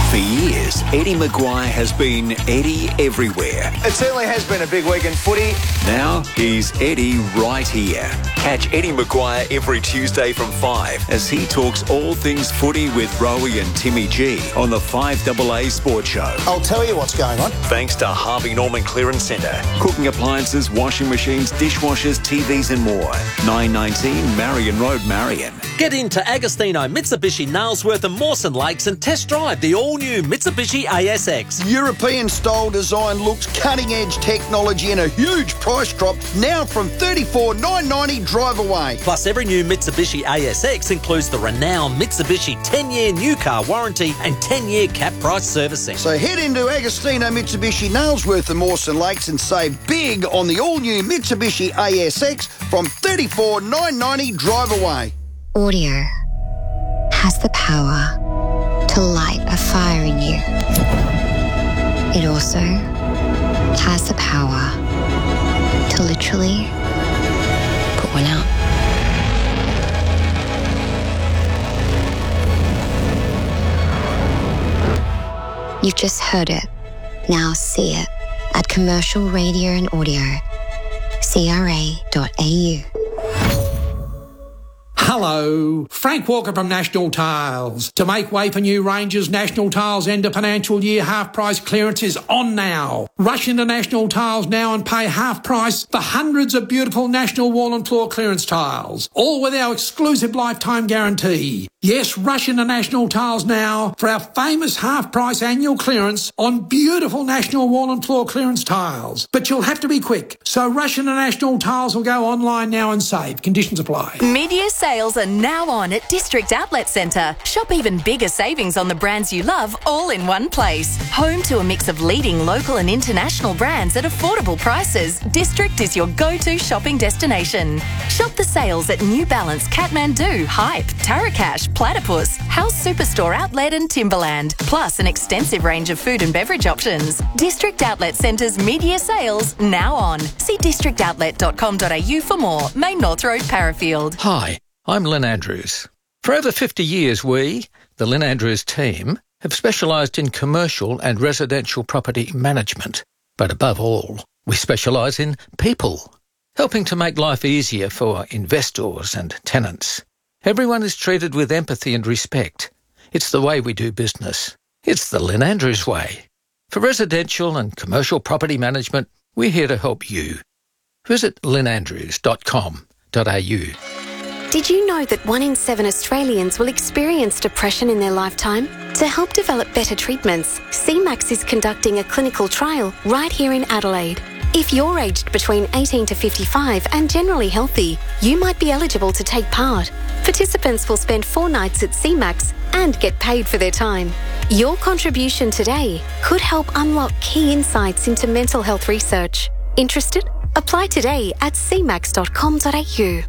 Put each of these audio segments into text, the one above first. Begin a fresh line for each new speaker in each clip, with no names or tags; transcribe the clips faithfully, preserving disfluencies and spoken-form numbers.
For years, Eddie Maguire has been Eddie everywhere.
It certainly has been a big week in footy.
Now he's Eddie right here. Catch Eddie Maguire every Tuesday from five as he talks all things footy with Rowie and Timmy G on the five A A Sports Show.
I'll tell you what's going on.
Thanks to Harvey Norman Clearance Centre. Cooking appliances, washing machines, dishwashers, T Vs and more. nine nineteen Marion Road, Marion.
Get into Agostino, Mitsubishi, Nailsworth and Mawson Lakes and test drive the all-new Mitsubishi A S X.
European-style design looks, cutting-edge technology and a huge price drop now from thirty-four thousand nine hundred ninety drive away.
Plus, every new Mitsubishi A S X includes the renowned Mitsubishi ten-year new car warranty and ten-year cap price servicing.
So head into Agostino, Mitsubishi, Nailsworth and Mawson Lakes and save big on the all-new Mitsubishi A S X from thirty-four thousand nine hundred ninety drive away.
Audio has the power to light a fire in you. It also has the power to literally put one out. You've just heard it. Now see it at Commercial Radio and Audio, C R A dot A U.
Hello, Frank Walker from National Tiles. To make way for new ranges, National Tiles end of financial year half price clearance is on now. Rush into National Tiles now and pay half price for hundreds of beautiful National wall and floor clearance tiles, all with our exclusive lifetime guarantee. Yes, rush into National Tiles now for our famous half price annual clearance on beautiful National wall and floor clearance tiles. But you'll have to be quick, so rush into National Tiles or go online now and save. Conditions apply.
Mid-year sales are now on at District Outlet Centre. Shop even bigger savings on the brands you love all in one place. Home to a mix of leading local and international brands at affordable prices, District is your go-to shopping destination. Shop the sales at New Balance, Kathmandu, Hype, Tarakash, Platypus, House Superstore Outlet and Timberland, plus an extensive range of food and beverage options. District Outlet Centre's mid-year sales now on. See district outlet dot com dot a u for more. Main North Road, Parafield.
Hi, I'm Lynn Andrews. For over fifty years, we, the Lynn Andrews team, have specialised in commercial and residential property management. But above all, we specialise in people, helping to make life easier for investors and tenants. Everyone is treated with empathy and respect. It's the way we do business. It's the Lynn Andrews way. For residential and commercial property management, we're here to help you. Visit lynn andrews dot com dot a u.
Did you know that one in seven Australians will experience depression in their lifetime? To help develop better treatments, C MAX is conducting a clinical trial right here in Adelaide. If you're aged between eighteen to fifty-five and generally healthy, you might be eligible to take part. Participants will spend four nights at C MAX and get paid for their time. Your contribution today could help unlock key insights into mental health research. Interested? Apply today at c max dot com dot a u.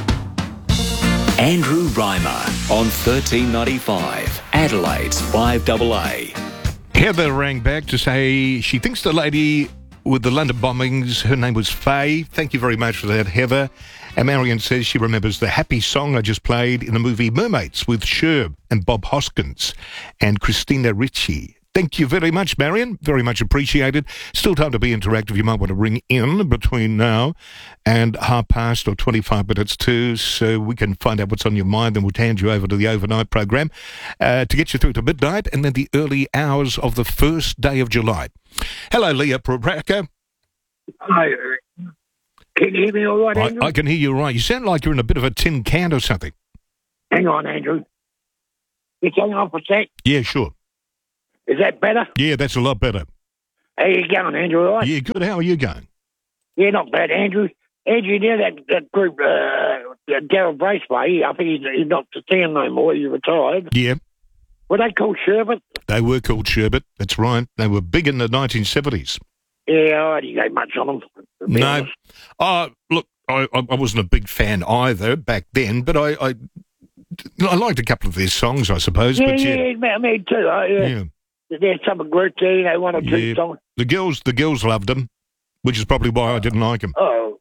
Andrew Reimer on thirteen ninety-five, Adelaide's five A A.
Heather rang back to say she thinks the lady with the London bombings, her name was Faye. Thank you very much for that, Heather. And Marion says she remembers the happy song I just played in the movie Mermaids with Sherb and Bob Hoskins and Christina Ricci. Thank you very much, Marion. Very much appreciated. Still time to be interactive. You might want to ring in between now and half past or twenty-five minutes to, so we can find out what's on your mind. Then we'll hand you over to the overnight program uh, to get you through to midnight and then the early hours of the first day of July. Hello, Leah Prabraka.
Hi. Can you hear me all right, Andrew?
I, I can hear you all right. You sound like you're in a bit of a tin can or something.
Hang on, Andrew. Just hang on for a sec.
Yeah, sure.
Is that better?
Yeah, that's a lot better.
How you going, Andrew? All right?
Yeah, good. How are you going?
Yeah, not bad, Andrew. Andrew, you know that, that group, uh, Daryl Braceway, I think he's, he's not to see him no more. He retired.
Yeah.
Were they called Sherbet?
They were called Sherbet. That's right. They were big in the nineteen seventies.
Yeah, I didn't go much on them.
No. Uh, look, I, I wasn't a big fan either back then, but I, I, I liked a couple of their songs, I suppose.
Yeah,
but yeah,
yeah, me, me too. I, uh,
yeah.
There's some group there, you know, one or two
Yeah.
songs.
The girls, the girls loved them, which is probably why I didn't like them.
Oh.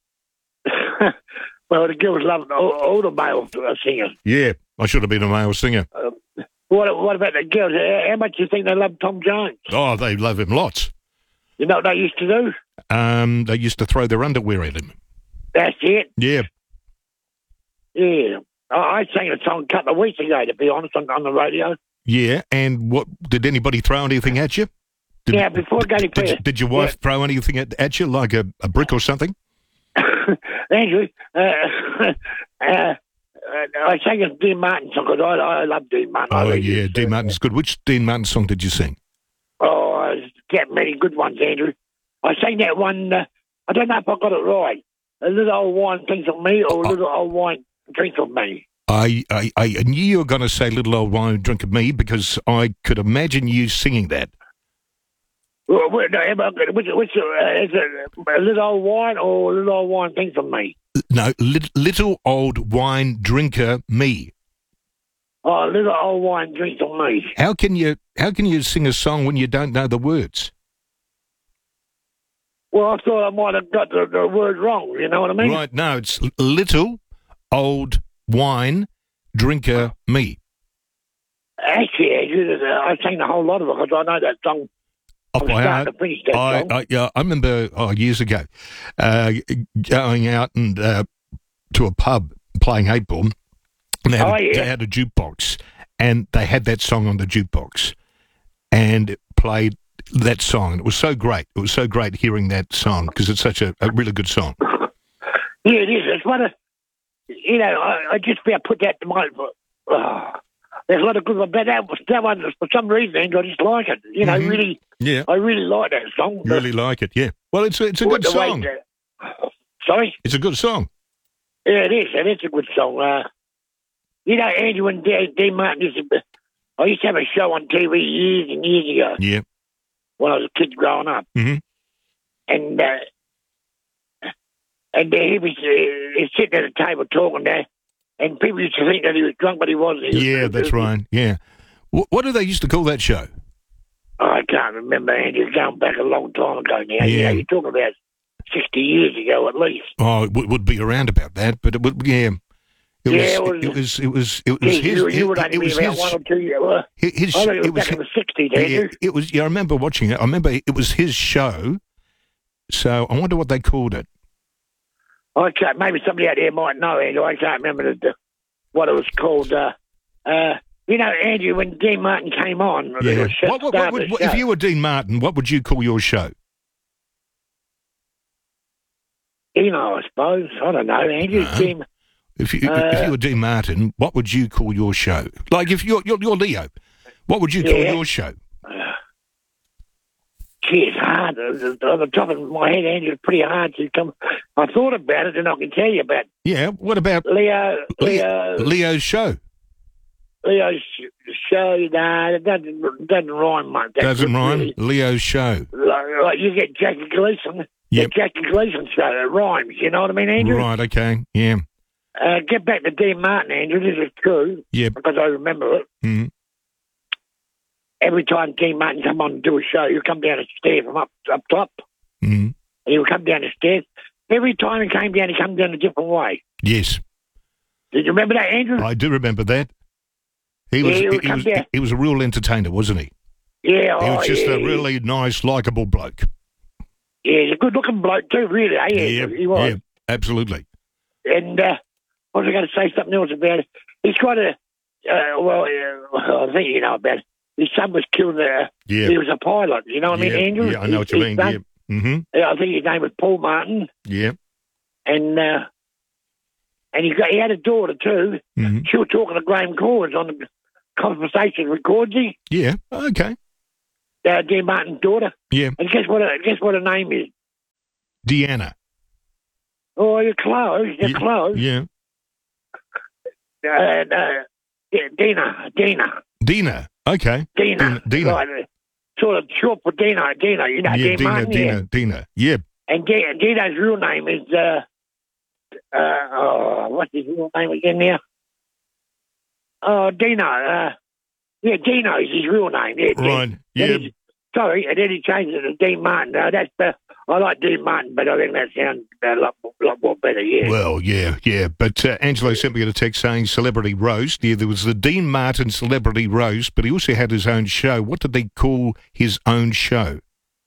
Well, the girls loved all, all the male singers.
Yeah, I should have been a male singer.
Uh, What, what about the girls? How how much do you think they love Tom Jones?
Oh, they love him lots.
You know what they used to do?
Um, they used to throw their underwear at him.
That's it.
Yeah.
Yeah. I, I sang a song a couple of weeks ago, to be honest, on, on the radio.
Yeah, and what did anybody throw anything at you? Did,
yeah, before I go to
did, did your wife yeah. throw anything at, at you, like a, a brick or something?
Andrew, uh, uh, I sang a Dean Martin song because I, I love Dean Martin.
Oh, yeah, Dean Martin's good. Which Dean Martin song did you sing?
Oh, I got many good ones, Andrew. I sang that one, uh, I don't know if I got it right. A little old wine drinks of me or a little oh. old wine drinks of me.
I, I, I knew you were going to say little old wine drink of me because I could imagine you singing that.
Well, which, which, which, uh, is it a little old wine or a little old wine drinks of me?
No, li- little old wine drinker me.
Oh, little old wine drinks of me.
How can you how can you sing a song when you don't know the words?
Well, I thought I might have got the, the word wrong, you know what I mean?
Right, no, it's little old wine drinker me.
Actually, I sang a whole lot of it because I know that song.
Oh, I, I, I, yeah, I remember oh, years ago uh, going out and uh, to a pub playing eight ball, and they had,
oh,
a,
yeah.
they had a jukebox, and they had that song on the jukebox, and it played that song, and it was so great. It was so great hearing that song because it's such a, a really good song.
Yeah, it is. It's one of, you know, I, I just about put that to my. Oh. There's a lot of good ones, but that, that one, for some reason, I just like it. You know, mm-hmm. really,
yeah.
I really like that song.
You really like it, yeah. Well, it's a, it's a good song.
That, sorry?
It's a good song.
Yeah, it is. It is a good song. Uh, you know, Andrew and Dean Martin, used to, I used to have a show on T V years and years ago.
Yeah.
When I was a kid growing up.
Mm-hmm.
And, uh, and uh, he was uh, he's sitting at a table talking there. And people used to think that he was drunk, but he wasn't. He was,
yeah, that's right. Yeah. What, what do they used to call that show?
Oh, I can't remember, Andy. It's going back a long time ago now. Yeah. You know, you're talking about sixty years ago at least.
Oh, it would, would be around about that, but it would, yeah. It
yeah,
was, it was, it was, it was,
geez,
his.
You, you would
it,
only
it
be
was
about
his,
one or two years. Well,
his,
I think it was
it was
back in the sixties, Andrew.
Yeah, it was, yeah, I remember watching it. I remember it was his show, so I wonder what they called it.
I can't, maybe somebody out there might know, Andrew. I can't remember the, what it was called. Uh, uh, you know, Andrew, when Dean Martin came on,
yeah.
it was
what, what, what, what, if you were Dean Martin, what would you call your show?
You know, I suppose. I don't know, Andrew.
No.
Dean,
if you
uh,
if you were Dean Martin, what would you call your show? Like if you're you're, you're Leo, what would you call
yeah.
your show?
Uh, gee, it's hard. On the top of my head, Andrew, it's pretty hard to come. I thought about it, and I can tell you about.
Yeah, what about
Leo? Leo
Leo's show.
Leo's show, nah, it doesn't, doesn't rhyme much.
Doesn't rhyme?
Really.
Leo's show.
Like, like you get Jackie Gleason.
Yep.
The Jackie Gleason show, it rhymes, you know what I mean, Andrew?
Right, okay, yeah.
Uh, get back to Dean Martin, Andrew, this is true.
Yeah.
Because I remember it.
Mm-hmm.
Every time Dean Martin come on and do a show, he'll come down the stairs from up, up top.
Mm-hmm.
And he'll come down the stairs. Every time he came down, he came down a different way.
Yes.
Did you remember that, Andrew?
I do remember that. He was,
yeah, he,
he, was he, he was a real entertainer, wasn't he?
Yeah,
He
oh,
was just
yeah,
a really nice, likeable bloke.
Yeah, he's a good-looking bloke too, really. Eh?
Yeah,
he was.
yeah, absolutely.
And uh, I was going to say something else about it. He's got a, uh, well, uh, I think you know about it. His son was killed there.
Yeah.
He was a pilot, you know what
yeah,
I mean, Andrew?
Yeah, I know what you mean,
son,
yeah. Mm-hmm.
Yeah, I think his name was Paul Martin.
Yeah.
And uh, and he got, he had a daughter too.
Mm-hmm.
She was talking to Graham Cords on the Conversation with Cordsy.
Yeah, okay.
Uh, Dean Martin's daughter.
Yeah.
And guess what? Her, guess what her name is?
Deanna.
Oh, you're close. You're
yeah,
close.
Yeah.
Uh, uh, yeah, Dina. Dina.
Dina. Okay.
Dina.
Dina. Dina.
Right, uh, sort of short for Dina. Dina. You know,
yeah,
Dean
Dina.
Martin,
Dina.
yeah.
Dina. Yeah.
And D- Dina's real name is uh, uh, oh, what's his real name again now? Oh, Dino. Uh, yeah, Dino is his real name. Yeah,
right.
Dean.
Yeah.
Sorry, and then he changed it to Dean Martin. Uh, that's the I like Dean Martin, but I think that sounds a lot, lot more better, yeah.
Well, yeah, yeah. But uh, Angelo sent me a text saying Celebrity Roast. Yeah, there was the Dean Martin Celebrity Roast, but he also had his own show. What did they call his own show?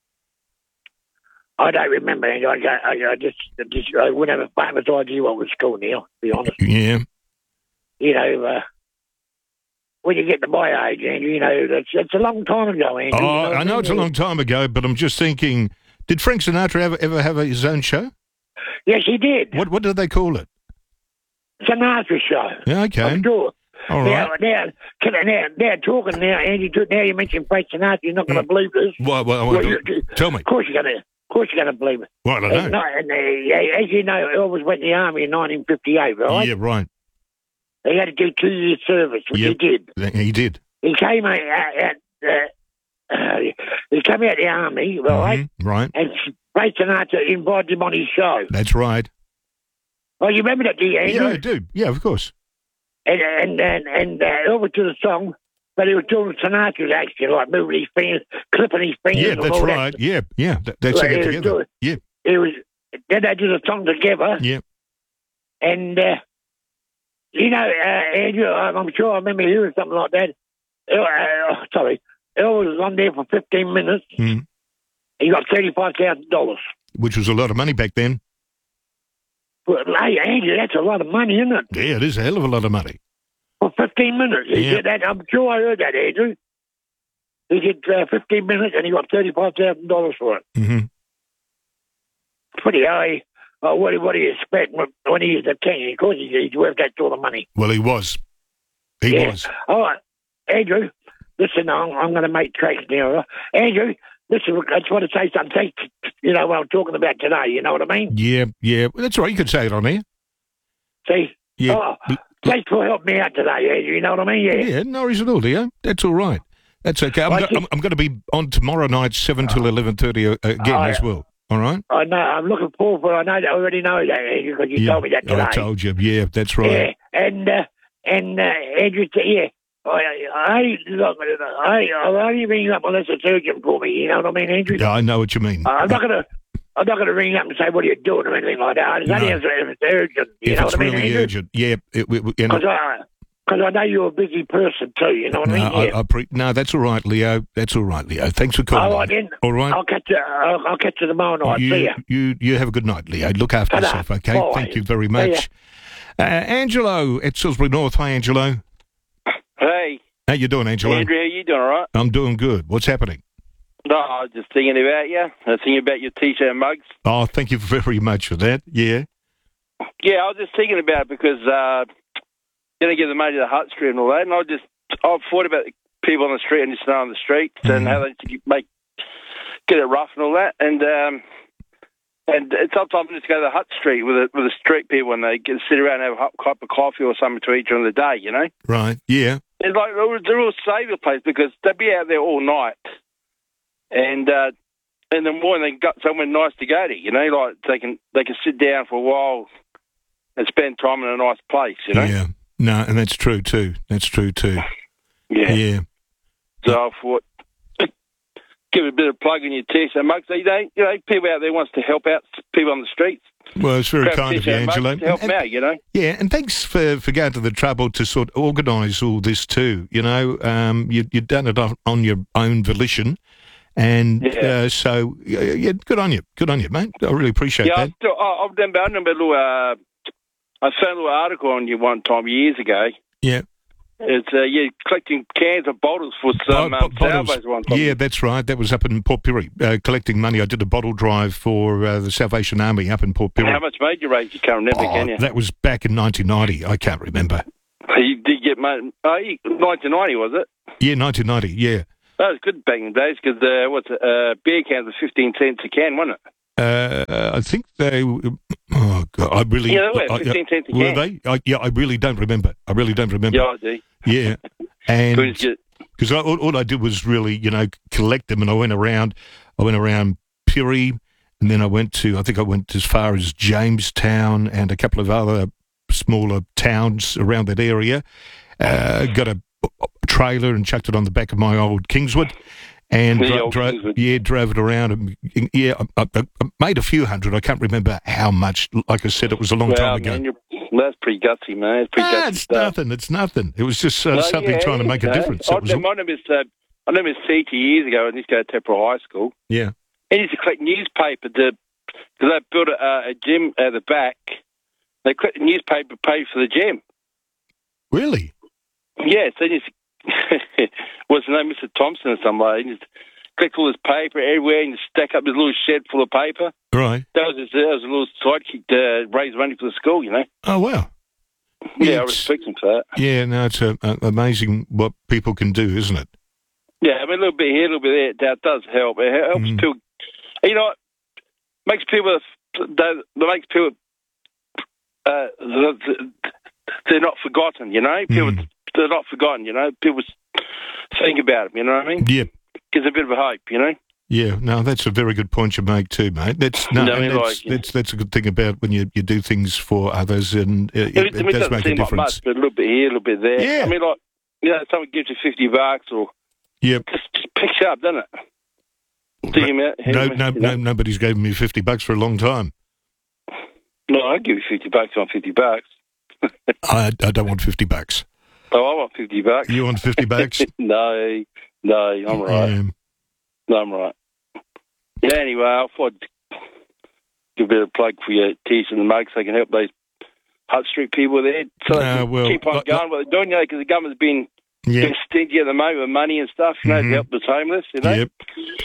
I don't remember. I, I, I just, just I wouldn't have a famous idea what it was called now, to be honest.
Yeah.
You know, uh, when you get to my age, Andrew, you know, it's, it's a long time ago, Andrew.
Oh,
you know
I know it's a long time ago, but I'm just thinking, did Frank Sinatra ever, ever have his own show?
Yes, he did.
What What did they call it?
Sinatra Show.
Yeah, okay.
I'm sure.
All
now,
right.
Now, now, now, now talking now, Andrew, now you mentioned Frank Sinatra, you're not going to believe this.
Well, well, well,
Well, you-
tell me.
Of course you're going to. Of course you're going to believe it.
Well, I don't
And,
know.
no- and, uh, as you know, Elvis went in the army in nineteen fifty-eight, right?
Yeah, right.
He had to do two years service, which
Yep.
he did.
He did.
He came out, out uh, uh, he came out of the army, right?
Mhm, right.
And Frank Sinatra invited him on his show.
That's right.
Oh, you remember that, do you, Andrew?
Yeah, I do. Yeah, of course.
And and and, and uh, over to the song, but he was doing Sinatra's action, like moving his fingers, clipping his fingers.
Yeah,
and
that's
all
right.
That.
Yeah, yeah. Th- They
Well,
sing
he
it
was
together.
doing-
Yeah,
It was then they did a song together,
yeah.
and uh, you know, uh, Andrew, I'm I'm sure I remember hearing something like that. Uh, uh, sorry, Elvis was on there for fifteen minutes.
Mm.
He got thirty-five thousand dollars.
Which was a lot of money back then.
Well, hey, Andrew, that's a lot of money, isn't it?
Yeah, it is a hell of a lot of money.
For fifteen minutes. He
Yeah.
did that. I'm sure I heard that, Andrew. He did uh, fifteen minutes and he got thirty-five thousand dollars for it.
Mm-hmm.
Pretty high. Uh, what, what do you expect when, when he's a king? Of course, he's, he's worth that sort of money.
Well, he was. He
Yeah.
was.
All right. Andrew, listen, I'm, I'm going to make tracks now. Right? Andrew, listen, I just want to say something. Thank you know, what I'm talking about today. You know what I mean?
Yeah, yeah. Well, that's right. You could say it on here.
See?
Yeah.
Oh, thanks for helping me out today, Andrew. You know what I mean? Yeah.
Yeah, no worries at all, dear. That's all right. That's okay. I'm,
I
go-
think-
I'm, I'm going to be on tomorrow night, seven till eleven thirty uh, again
Oh,
as well. All right?
I know. I'm looking forward for it. I know. I already know that, Andrew, because you
yeah.
told me that today.
I told you. Yeah, that's right.
Yeah, and uh, and uh, Andrew, yeah, I I look, I I'll only ring up unless it's urgent for me. You know what I mean, Andrew?
Yeah, I know what you mean.
I'm not gonna. I'm not going to ring up and say, what are you doing or anything like that. It's only
No.
if it's urgent. You
if
know
it's
what I mean,
really
Andrew?
urgent, yeah. It, it, you know,
Because I, cause I know you're a busy person too, you know what
no,
I mean?
I,
Yeah.
I pre- no, that's all right, Leo. That's all right, Leo. Thanks for calling.
All right, then.
All right.
I'll catch you, I'll, I'll catch you tomorrow night.
you,
See ya.
you, you have a good night, Leo. Look after
Ta-da.
yourself, okay?
Bye.
Thank you very
See ya.
much. Uh, Angelo at Salisbury North. Hi, Angelo.
Hey,
How you doing, Angelo?
Andrew, how you doing, all right?
I'm doing good. What's happening?
No, I was just thinking about you. I was thinking about your T-shirt and mugs.
Oh, thank you very much for that. Yeah.
Yeah, I was just thinking about it because uh, going to give the money to the Hut Street and all that, and I just I've thought about people on the street and just on the streets
Mm-hmm.
and how they make get it rough and all that, and um, and sometimes I just go to the Hut Street with the, with the street people and they get sit around and have a cup of coffee or something to eat during the day, you know.
Right. Yeah.
It's like they're a real saviour place because they'll be out there all night. And uh, in the morning, they got somewhere nice to go to. You know, like they can they can sit down for a while and spend time in a nice place. You know.
Yeah. No, and that's true too. That's true too.
Yeah.
Yeah.
So I thought, give it a bit of plug in your test and mugs. You know, you know, people out there wants to help out people on the streets.
Well, it's very
Grab
kind of you,
t-shirt and mugs
Angelo.
to help them
And-
out. You know.
Yeah, and thanks for, for going to the trouble to sort of organise all this too. You know, um, you, you've done it on, on your own volition. And
Yeah.
uh, so, yeah, yeah, good on you. Good on you, mate. I really appreciate
Yeah,
that.
I've, still, I- I've done. I remember a little. Uh, I found a little article on you one time years ago.
Yeah.
It's uh, yeah, collecting cans of bottles for some
Oh,
um,
bo- bottles.
Salvos one time.
Yeah, that's right. That was up in Port Pirie, uh, collecting money. I did a bottle drive for uh, the Salvation Army up in Port Pirie.
How much made you raise? You can't remember,
Oh,
can you?
that was back in nineteen ninety. I can't remember.
You did get money. Oh, you- nineteen ninety, was it?
Yeah, nineteen ninety, yeah.
That was good back in the days because uh, what's it, uh, beer cans were fifteen cents a can, wasn't it?
Uh, I think they. Oh God, I really.
Yeah, they were,
I-
fifteen cents a
Were
can.
they? I, yeah, I really don't remember. I really don't remember.
Yeah, I do.
Yeah, and
Couldn't get-
because all, all I did was really, you know, collect them, and I went around. I went around Pirie, and then I went to. I think I went as far as Jamestown and a couple of other smaller towns around that area. Uh, got a, a trailer and chucked it on the back of my old Kingswood. And
The
dro-
old
dro-
Kingswood.
yeah, drove it around. And, yeah, I, I, I made a few hundred. I can't remember how much. Like I said, it was a long
Well,
time ago.
man, you're, that's pretty gutsy, man. It's pretty
Ah,
gutsy
it's
stuff.
nothing. It's nothing. It was just uh,
No,
something
yeah,
trying to make a
yeah.
difference.
I,
That was all.
my name is, uh, I know Miss T T years ago, and this guy at Tepera High School.
Yeah.
He used to collect newspaper to, because they built a, uh, a gym at the back. They collect the newspaper, pay for the gym.
Really?
Yes, they just what's his name, Mister Thompson or somebody. He just collect all this paper everywhere and just stack up this little shed full of paper.
Right.
That was his, that was a little sidekick to raise money for the school, you know.
Oh, wow.
Yeah, I
It's-
respect him for that.
Yeah, no, it's uh, uh, amazing what people can do, isn't it?
Yeah, I mean, a little bit here, a little bit there. That does help. It helps
Mm.
people. You know, it makes people. That makes people. Uh, they're not forgotten. You know, people.
Mm.
They're not forgotten. You know, people think about them. You know what I mean?
Yeah.
Gives a bit of a hope. You know.
Yeah, no, that's a very good point you make too, mate. That's no,
No, I
and
mean,
that's,
like, yeah.
that's that's a good thing about when you, you do things for others, and uh, it,
It,
it,
it
does
doesn't
make a
seem like
difference.
much, but a little bit here, a little bit there.
Yeah.
I mean, like, you know, someone gives you fifty bucks, or
Yep.
just, just picks you up, doesn't it? Do you mean?
No, no, no, nobody's given me fifty bucks for a long time.
No, I'll give you fifty bucks on fifty bucks.
I, I don't want fifty bucks.
Oh, I want fifty bucks.
You want fifty bucks?
no, no, I'm right.
Yeah.
No, I'm right. Yeah, anyway, I thought I'd give a bit of plug for your teas and the mugs so they can help those Hutt Street people there. So they
Uh,
can
well,
keep on
like-
going what they're doing, you know, because the government's been
Yeah.
getting stingy at the moment with money and stuff, you know,
Mhm.
to help the homeless, you know.
Yep.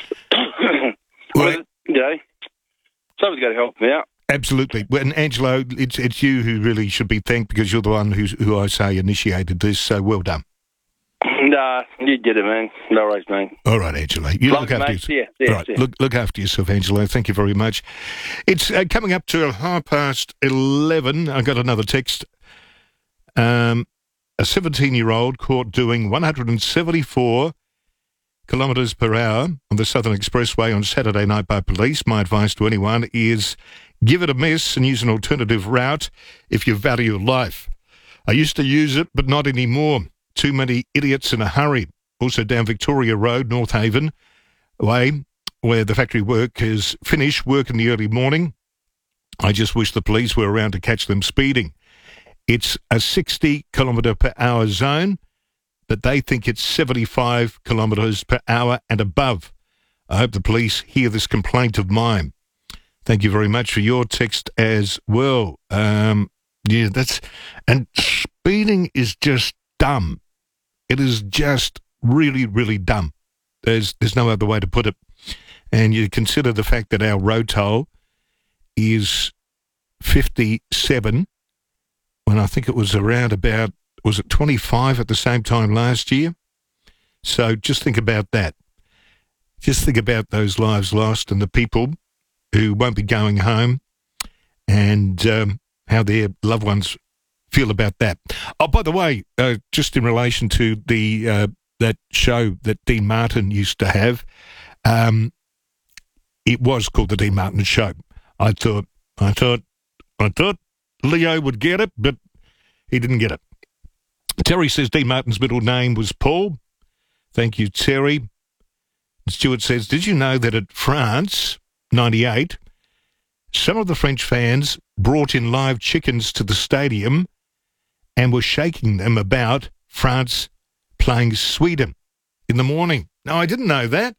well, you know, someone's got to help them out.
Absolutely. Well, and Angelo, it's it's you who really should be thanked because you're the one who's, who I say initiated this. So well done.
Nah, you did it, man. No worries, man.
All right, Angelo. You
Love
look
you,
after
mate.
yourself.
Yeah, yeah,
All right,
yeah.
look look after yourself, Angelo. Thank you very much. It's uh, coming up to half past eleven. I got another text. Um, a seventeen-year-old caught doing one hundred seventy-four kilometres per hour on the Southern Expressway on Saturday night by police. My advice to anyone is give it a miss and use an alternative route if you value life. I used to use it, but not anymore. Too many idiots in a hurry. Also down Victoria Road, North Haven Way, where the factory workers finish work in the early morning. I just wish the police were around to catch them speeding. It's a sixty kilometre per hour zone, but they think it's seventy-five kilometres per hour and above. I hope the police hear this complaint of mine. Thank you very much for your text as well. Um, yeah, that's and speeding is just dumb. It is just really, really dumb. There's there's no other way to put it. And you consider the fact that our road toll is fifty-seven, when I think it was around about, was it twenty-five at the same time last year? So just think about that. Just think about those lives lost and the people who won't be going home and um, how their loved ones feel about that. Oh, by the way, uh, just in relation to the uh, that show that Dean Martin used to have, um, it was called the Dean Martin Show. I thought, I thought, I thought Leo would get it, but he didn't get it. Terry says Dean Martin's middle name was Paul. Thank you, Terry. Stuart says, did you know that at France ninety-eight, some of the French fans brought in live chickens to the stadium and were shaking them about France playing Sweden in the morning? No, I didn't know that.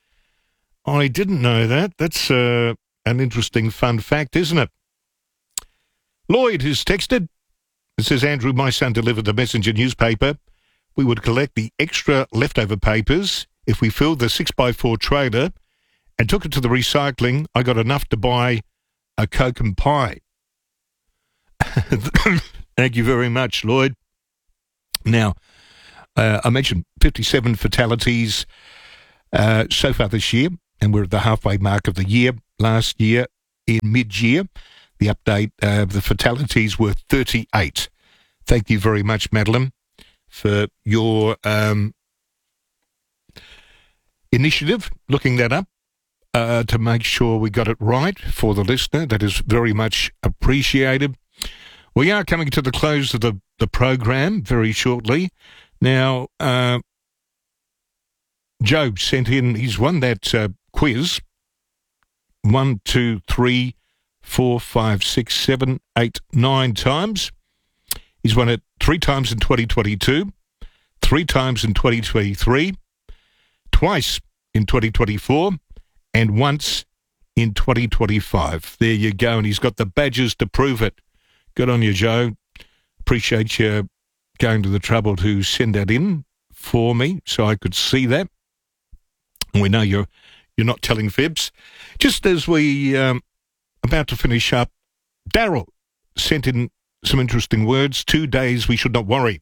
I didn't know that. That's uh, an interesting fun fact, isn't it? Lloyd has texted. It says, Andrew, my son delivered the Messenger newspaper. We would collect the extra leftover papers. If we filled the six by four trailer and took it to the recycling, I got enough to buy a Coke and pie. Thank you very much, Lloyd. Now, uh, I mentioned fifty-seven fatalities uh, so far this year, and we're at the halfway mark of the year. Last year, in mid-year, the update of uh, the fatalities were thirty-eight. Thank you very much, Madeline, for your um, initiative, looking that up uh, to make sure we got it right for the listener. That is very much appreciated. We are coming to the close of the, the program very shortly. Now, uh, Joe sent in, he's won that uh, quiz. One, two, three, four, five, six, seven, eight, nine times. He's won it three times in twenty twenty-two, three times in twenty twenty-three, twice in twenty twenty-four, and once in twenty twenty-five. There you go, and he's got the badges to prove it. Good on you, Joe. Appreciate you going to the trouble to send that in for me so I could see that. We know you're you're not telling fibs. Just as we um, about to finish up, Daryl sent in some interesting words. Two days we should not worry.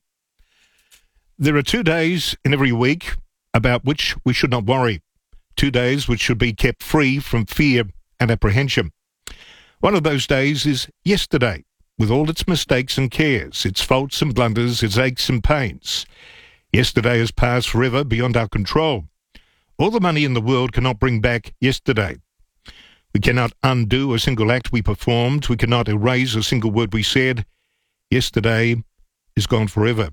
There are two days in every week about which we should not worry. Two days which should be kept free from fear and apprehension. One of those days is yesterday, with all its mistakes and cares, its faults and blunders, its aches and pains. Yesterday has passed forever beyond our control. All the money in the world cannot bring back yesterday. We cannot undo a single act we performed. We cannot erase a single word we said. Yesterday is gone forever.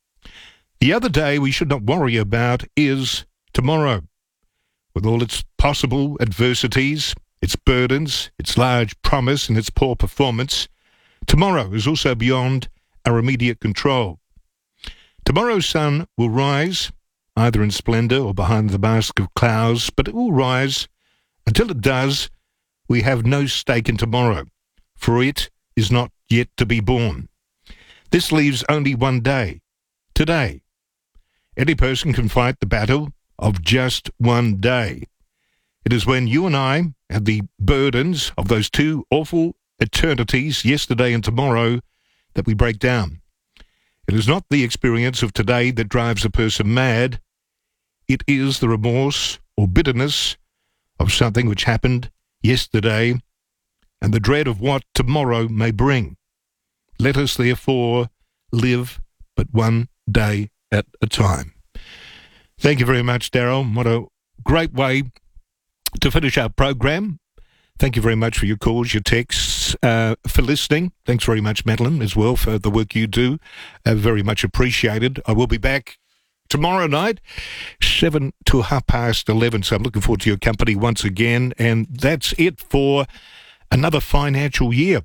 The other day we should not worry about is tomorrow. With all its possible adversities, its burdens, its large promise and its poor performance, tomorrow is also beyond our immediate control. Tomorrow's sun will rise, either in splendour or behind the mask of clouds, but it will rise. Until it does, we have no stake in tomorrow, for it is not yet to be born. This leaves only one day, today. Any person can fight the battle of just one day. It is when you and I have the burdens of those two awful eternities, yesterday and tomorrow, that we break down. It is not the experience of today that drives a person mad. It is the remorse or bitterness of something which happened yesterday and the dread of what tomorrow may bring. Let us therefore live but one day at a time. Thank you very much, Daryl. What a great way to finish our program. Thank you very much for your calls, your texts, uh, for listening. Thanks very much, Madeline, as well, for the work you do. Uh, very much appreciated. I will be back tomorrow night, seven to half past eleven. So I'm looking forward to your company once again. And that's it for another financial year.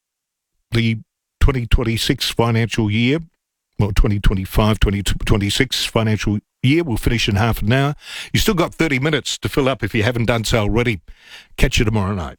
The twenty twenty-six financial year, well, twenty twenty-five, twenty twenty-six financial year will finish in half an hour. You still got thirty minutes to fill up if you haven't done so already. Catch you tomorrow night.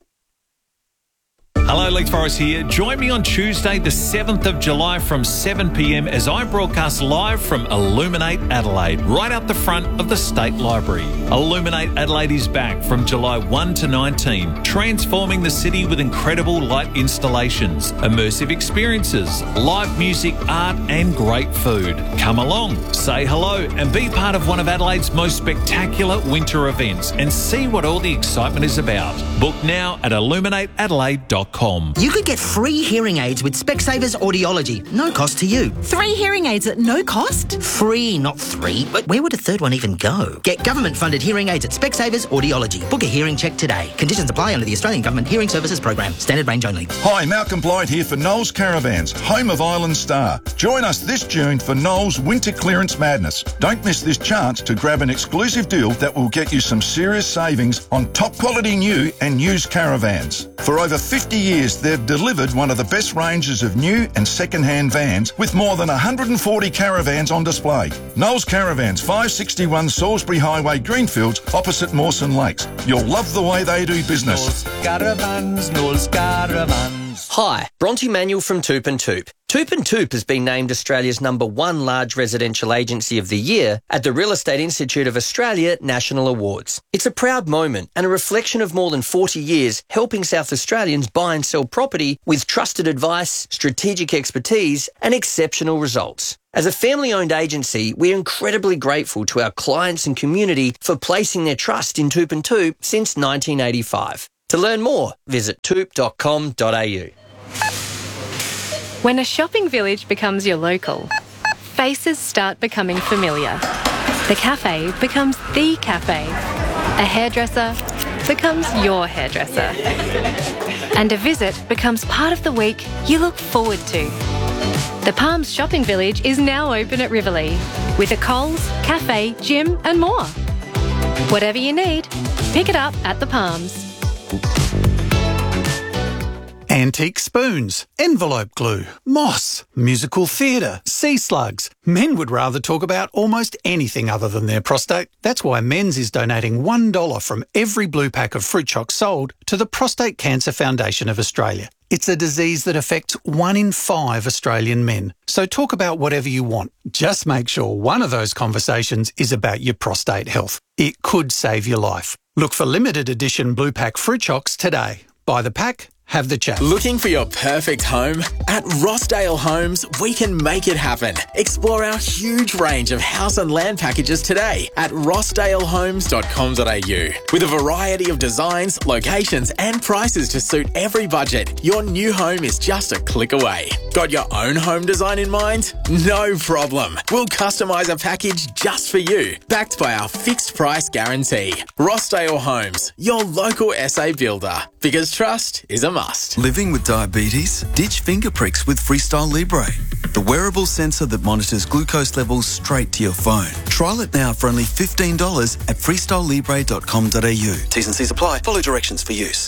Hello, Lex Forrest here. Join me on Tuesday, the seventh of July from seven p m as I broadcast live from Illuminate Adelaide, right out the front of the State Library. Illuminate Adelaide is back from July first to nineteenth, transforming the city with incredible light installations, immersive experiences, live music, art and great food. Come along, say hello and be part of one of Adelaide's most spectacular winter events and see what all the excitement is about. Book now at illuminate adelaide dot com.
You could get free hearing aids with Specsavers Audiology. No cost to you.
Three hearing aids at no cost?
Free, not three. But where would a third one even go? Get government-funded hearing aids at Specsavers Audiology. Book a hearing check today. Conditions apply under the Australian Government Hearing Services Program. Standard range only.
Hi, Malcolm Blight here for Knowles Caravans, home of Island Star. Join us this June for Knowles Winter Clearance Madness. Don't miss this chance to grab an exclusive deal that will get you some serious savings on top-quality new and used caravans. For over fifty years, they've delivered one of the best ranges of new and second-hand vans with more than one hundred forty caravans on display. Knowles Caravans, five sixty-one Salisbury Highway, Greenfields, opposite Mawson Lakes. You'll love the way they do business.
Knowles Caravans, Knowles Caravans. Hi, Bronte Manuel from Toop and Toop. Toop and Toop has been named Australia's number one large residential agency of the year at the Real Estate Institute of Australia National Awards. It's a proud moment and a reflection of more than forty years helping South Australians buy and sell property with trusted advice, strategic expertise and exceptional results. As a family-owned agency, we're incredibly grateful to our clients and community for placing their trust in Toop and Toop since nineteen eighty-five. To learn more, visit toop dot com dot a u.
When a shopping village becomes your local, faces start becoming familiar. The cafe becomes the cafe. A hairdresser becomes your hairdresser. And a visit becomes part of the week you look forward to. The Palms Shopping Village is now open at Riverlea. with a Coles, cafe, gym and more. Whatever you need, pick it up at the Palms.
Antique spoons, envelope glue, moss, musical theatre, sea slugs. Men would rather talk about almost anything other than their prostate. That's why Men's is donating one dollar from every blue pack of Fruit Choc sold to the Prostate Cancer Foundation of Australia. It's a disease that affects one in five Australian men. So talk about whatever you want. Just make sure one of those conversations is about your prostate health. It could save your life. Look for limited edition blue pack Fruit Chocs today. Buy the pack, have the chat.
Looking for your perfect home? At Rossdale Homes, we can make it happen. Explore our huge range of house and land packages today at rossdale homes dot com dot a u. With a variety of designs, locations and prices to suit every budget, your new home is just a click away. Got your own home design in mind? No problem. We'll customise a package just for you, backed by our fixed price guarantee. Rossdale Homes, your local S A builder. Because trust is a must.
Living with diabetes? Ditch finger pricks with Freestyle Libre, the wearable sensor that monitors glucose levels straight to your phone. Trial it now for only fifteen dollars at freestyle libre dot com dot a u. T's and C's apply. Follow directions for use.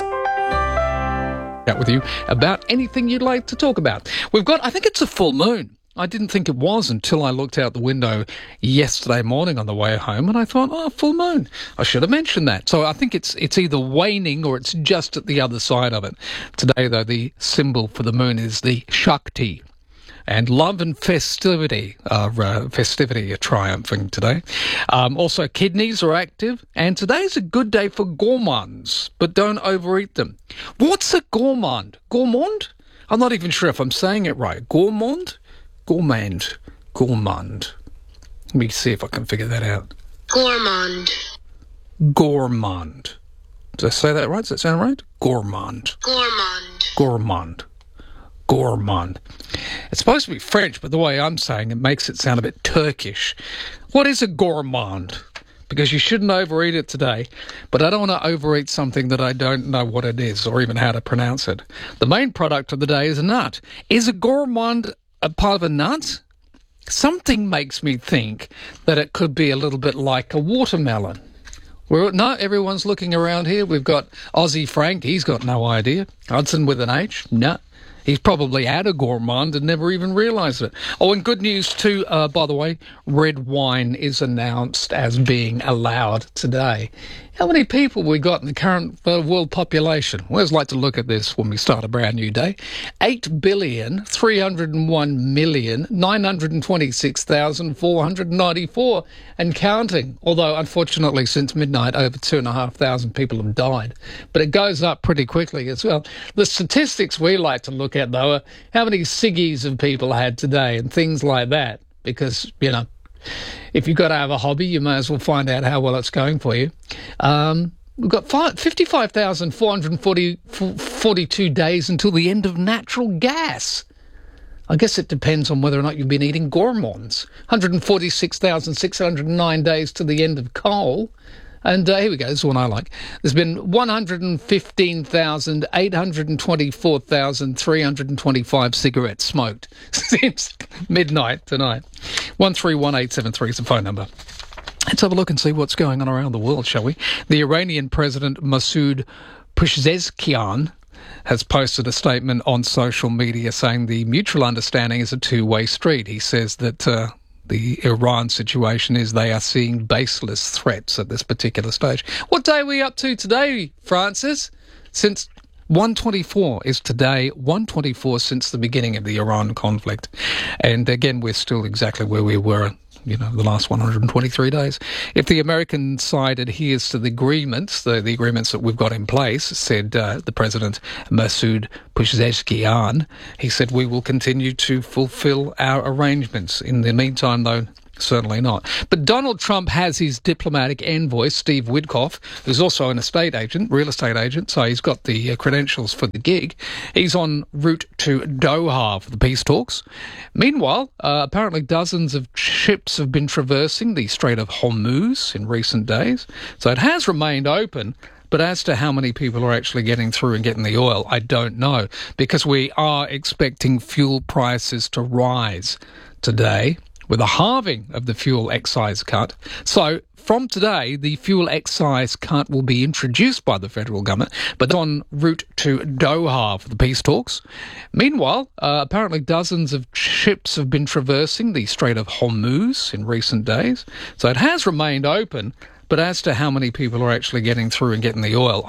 Out with you about anything you'd like to talk about. We've got, I think it's a full moon. I didn't think it was until I looked out the window yesterday morning on the way home and I thought, oh, full moon. I should have mentioned that. So I think it's it's either waning or it's just at the other side of it. Today, though, the symbol for the moon is the Shakti. And love and festivity are, uh, festivity are triumphing today. Um, also, kidneys are active. And today's a good day for gourmands, but don't overeat them. What's a gourmand? Gourmand? I'm not even sure if I'm saying it right. Gourmand? Gourmand. Gourmand. Let me see if I can figure that out.
Gourmand.
Gourmand. Did I say that right? Does that sound right? Gourmand.
Gourmand.
Gourmand. Gourmand. It's supposed to be French, but the way I'm saying it makes it sound a bit Turkish. What is a gourmand? Because you shouldn't overeat it today, but I don't want to overeat something that I don't know what it is or even how to pronounce it. The main product of the day is a nut. Is a gourmand a part of a nut? Something makes me think that it could be a little bit like a watermelon. We're, no, everyone's looking around here. We've got Aussie Frank. He's got no idea. Hudson with an H. No. He's probably had a gourmand and never even realised it. Oh, and good news too, uh, by the way, red wine is announced as being allowed today. How many people we got in the current uh, world population? We always like to look at this when we start a brand new day. eight billion, three hundred one million, nine hundred twenty-six thousand, four hundred ninety-four and counting. Although, unfortunately, since midnight, over two thousand five hundred people have died. But it goes up pretty quickly as well. The statistics we like to look at, though, are how many ciggies have people had today and things like that. Because, you know, if you've got to have a hobby, you may as well find out how well it's going for you. Um, we've got fifty-five thousand four hundred forty-two days until the end of natural gas. I guess it depends on whether or not you've been eating gourmands. one hundred forty-six thousand six hundred nine days to the end of coal. And uh, here we go, this is one I like. There's been one hundred fifteen thousand eight hundred twenty-four thousand three hundred twenty-five cigarettes smoked since midnight tonight. one three one eight seven three is the phone number. Let's have a look and see what's going on around the world, shall we? The Iranian President Masoud Pezeshkian has posted a statement on social media saying the mutual understanding is a two-way street. He says that Uh, the Iran situation is they are seeing baseless threats at this particular stage. What day are we up to today, Francis? Since one twenty-four is today, one twenty-four since the beginning of the Iran conflict. And again, we're still exactly where we were, you know, the last one hundred twenty-three days. If the American side adheres to the agreements, the, the agreements that we've got in place, said uh, the President Masoud Pezeshkian, he said, we will continue to fulfill our arrangements. In the meantime, though, certainly not. But Donald Trump has his diplomatic envoy, Steve Witkoff, who's also an estate agent, real estate agent, so he's got the uh, credentials for the gig. He's en route to Doha for the peace talks. Meanwhile, uh, apparently dozens of ships have been traversing the Strait of Hormuz in recent days, so it has remained open. But as to how many people are actually getting through and getting the oil, I don't know, because we are expecting fuel prices to rise today.
with a halving of the fuel excise cut. So from today, the fuel excise cut will be introduced by the federal government, but en route to Doha for the peace talks. Meanwhile, uh, apparently dozens of ships have been traversing the Strait of Hormuz in recent days. So it has remained open, but as to how many people are actually getting through and getting the oil,